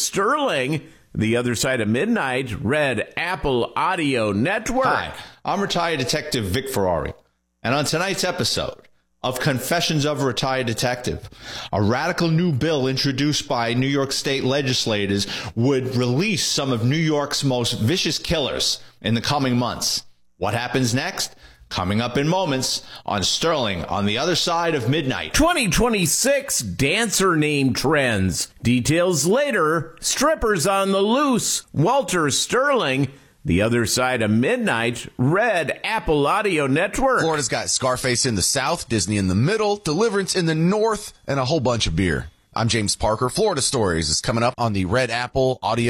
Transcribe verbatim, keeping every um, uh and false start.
Sterling. The Other Side of Midnight, Red Apple Audio Network. Hi, I'm retired detective Vic Ferrari. And on tonight's episode of Confessions of a Retired Detective, a radical new bill introduced by New York state legislators would release some of New York's most vicious killers in the coming months. What happens next? Coming up in moments on Sterling on the Other Side of Midnight. twenty twenty-six dancer name trends. Details later. Strippers on the loose. Walter Sterling. The Other Side of Midnight. Red Apple Audio Network. Florida's got Scarface in the south, Disney in the middle, Deliverance in the north, and a whole bunch of beer. I'm James Parker. Florida Stories is coming up on the Red Apple Audio